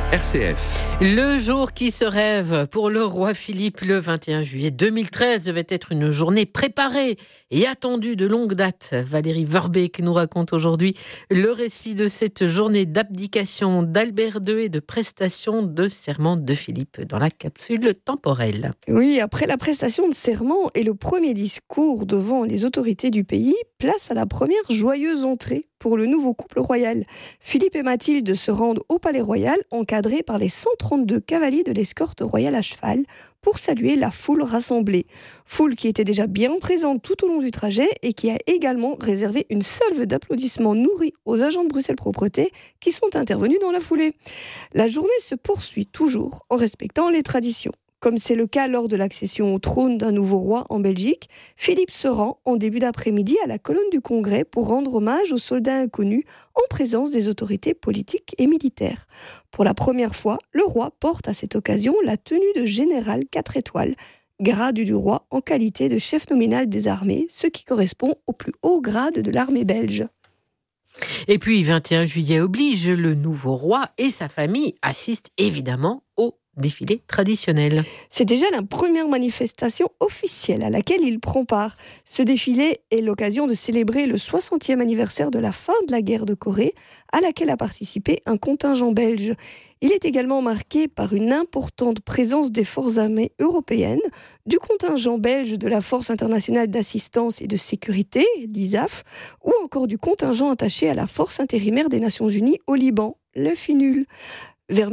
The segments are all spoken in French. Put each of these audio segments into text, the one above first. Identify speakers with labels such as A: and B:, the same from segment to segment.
A: RCF.
B: Le jour qui se rêve pour le roi Philippe, le 21 juillet 2013, devait être une journée préparée et attendue de longue date. Valérie Verbeek nous raconte aujourd'hui le récit de cette journée d'abdication d'Albert II et de prestation de serment de Philippe dans la capsule temporelle.
C: Oui, après la prestation de serment et le premier discours devant les autorités du pays, place à la première joyeuse entrée pour le nouveau couple royal. Philippe et Mathilde se rendent au palais royal, encadrés par les 132 cavaliers de l'escorte royale à cheval, pour saluer la foule rassemblée. Foule qui était déjà bien présente tout au long du trajet et qui a également réservé une salve d'applaudissements nourris aux agents de Bruxelles Propreté qui sont intervenus dans la foulée. La journée se poursuit toujours en respectant les traditions. Comme c'est le cas lors de l'accession au trône d'un nouveau roi en Belgique, Philippe se rend en début d'après-midi à la colonne du Congrès pour rendre hommage aux soldats inconnus en présence des autorités politiques et militaires. Pour la première fois, le roi porte à cette occasion la tenue de général 4 étoiles, grade du roi en qualité de chef nominal des armées, ce qui correspond au plus haut grade de l'armée belge.
B: Et puis, 21 juillet oblige, le nouveau roi et sa famille assistent évidemment au défilé traditionnel.
C: C'est déjà la première manifestation officielle à laquelle il prend part. Ce défilé est l'occasion de célébrer le 60e anniversaire de la fin de la guerre de Corée, à laquelle a participé un contingent belge. Il est également marqué par une importante présence des forces armées européennes, du contingent belge de la Force internationale d'assistance et de sécurité, l'ISAF, ou encore du contingent attaché à la Force intérimaire des Nations Unies au Liban, le FINUL. Vers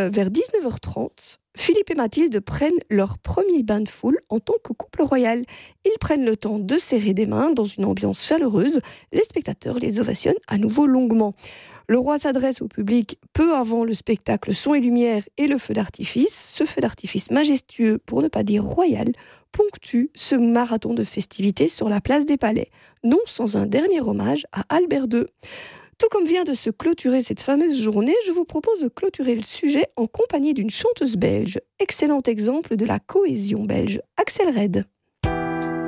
C: 19h30, Philippe et Mathilde prennent leur premier bain de foule en tant que couple royal. Ils prennent le temps de serrer des mains dans une ambiance chaleureuse. Les spectateurs les ovationnent à nouveau longuement. Le roi s'adresse au public peu avant le spectacle Son et Lumière et le feu d'artifice. Ce feu d'artifice majestueux, pour ne pas dire royal, ponctue ce marathon de festivités sur la place des Palais. Non sans un dernier hommage à Albert II. Tout comme vient de se clôturer cette fameuse journée, je vous propose de clôturer le sujet en compagnie d'une chanteuse belge. Excellent exemple de la cohésion belge, Axel Red.